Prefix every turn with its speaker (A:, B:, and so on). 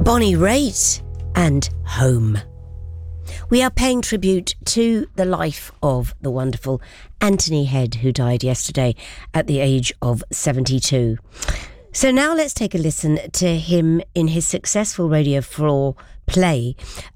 A: Bonnie Raitt and Home. We are paying tribute to the life of the wonderful Anthony Head, who died yesterday at the age of 72. So now let's take a listen to him in his successful Radio 4 play,